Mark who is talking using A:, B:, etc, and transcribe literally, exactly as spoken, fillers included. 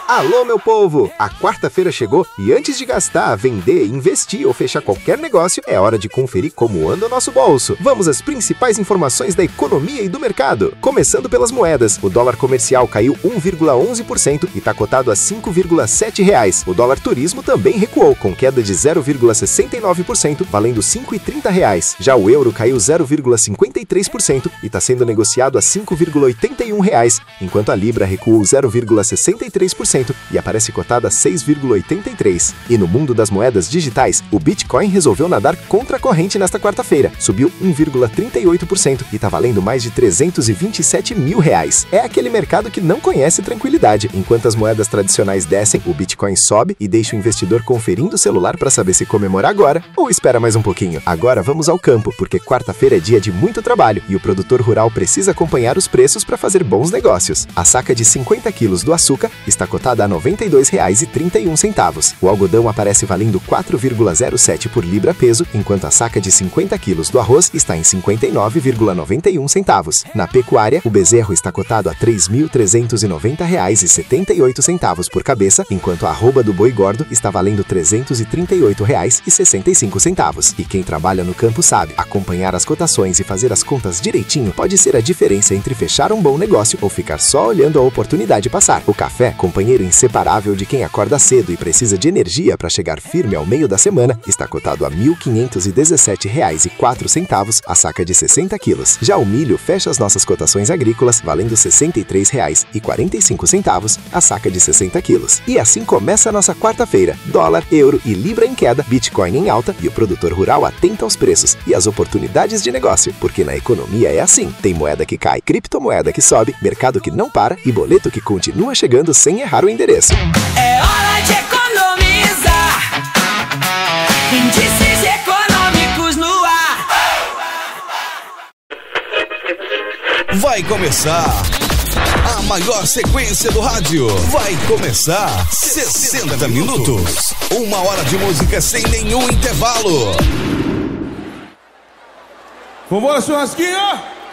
A: Alô, meu povo! A quarta-feira chegou e antes de gastar, vender, investir ou fechar qualquer negócio, é hora de conferir como anda o nosso bolso. Vamos às principais informações da economia e do mercado. Começando pelas moedas. O dólar comercial caiu um vírgula onze por cento e está cotado a cinco vírgula sete reais. O dólar turismo também recuou, com queda de zero vírgula sessenta e nove por cento, valendo cinco vírgula trinta reais. Já o euro caiu zero vírgula cinquenta e três por cento e está sendo negociado a cinco vírgula oitenta e um reais, enquanto a libra recuou zero vírgula sessenta e três por cento e aparece cotada a seis vírgula oitenta e três. E no mundo das moedas digitais, o Bitcoin resolveu nadar contra a corrente nesta quarta-feira. Subiu um vírgula trinta e oito por cento e está valendo mais de trezentos e vinte e sete mil reais. É aquele mercado que não conhece tranquilidade. Enquanto as moedas tradicionais descem, o Bitcoin sobe e deixa o investidor conferindo o celular para saber se comemora agora ou espera mais um pouquinho. Agora vamos ao campo, porque quarta-feira é dia de muito trabalho e o produtor rural precisa acompanhar os preços para fazer bons negócios. A saca de cinquenta quilos do açúcar está cotada a noventa e dois reais e trinta e um centavos. O algodão aparece valendo quatro vírgula zero sete por libra peso, enquanto a saca de cinquenta quilos do arroz está em cinquenta e nove vírgula noventa e um centavos. Na pecuária, o bezerro está cotado a três mil trezentos e noventa reais e setenta e oito centavos por cabeça, enquanto a arroba do boi gordo está valendo trezentos e trinta e oito reais e sessenta e cinco centavos. E quem trabalha no campo sabe, acompanhar as cotações e fazer as contas direitinho pode ser a diferença entre fechar um bom negócio ou ficar só olhando a oportunidade passar. O café, companheiro inseparável de quem acorda cedo e precisa de energia para chegar firme ao meio da semana, está cotado a mil quinhentos e dezessete reais e quatro centavos a saca de sessenta quilos. Já o milho fecha as nossas cotações agrícolas valendo sessenta e três reais e quarenta e cinco centavos a saca de sessenta quilos. E assim começa a nossa quarta-feira. Dólar, euro e libra em queda, Bitcoin em alta e o produtor rural atento aos preços e às oportunidades de negócio, porque na economia é assim. Tem moeda que cai, criptomoeda que sobe, mercado que não para e boleto que continua chegando sem errar o endereço.
B: É hora de economizar. Índices econômicos no ar.
C: Vai começar a maior sequência do rádio. Vai começar sessenta minutos. Uma hora de música sem nenhum intervalo.
D: Vambora, churrasquinho!